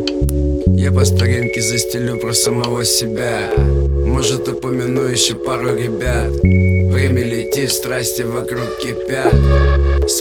Я по старинке застелю про самого себя. Может, упомяну еще пару ребят. Время летит, страсти вокруг кипят.